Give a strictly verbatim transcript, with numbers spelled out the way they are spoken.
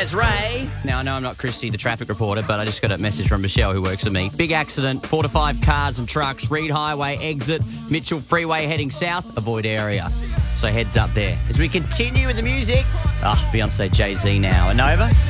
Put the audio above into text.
As Ray. Now, I know I'm not Christy, the traffic reporter, but I just got a message from Michelle, who works with me. Big accident, four to five cars and trucks, Reed Highway exit, Mitchell Freeway heading south, avoid area. So heads up there. As we continue with the music, ah, oh, Beyonce, Jay-Z now. And Nova?